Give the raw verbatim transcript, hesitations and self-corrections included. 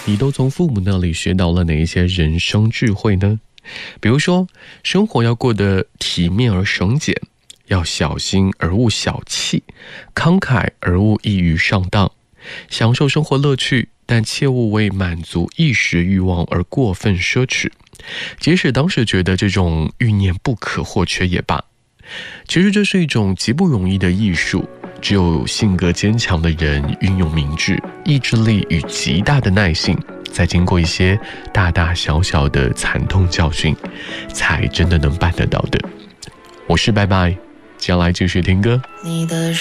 你都从父母那里学到了哪一些人生智慧呢？比如说，生活要过得体面而省俭，要小心而勿小气，慷慨而勿异于上当，享受生活乐趣，但切勿为满足一时欲望而过分奢侈，即使当时觉得这种欲念不可或缺也罢。其实这是一种极不容易的艺术，只有性格坚强的人运用明智、意志力与极大的耐性，再经过一些大大小小的惨痛教训，才真的能办得到的。我是拜拜，接下来继续听歌。 你的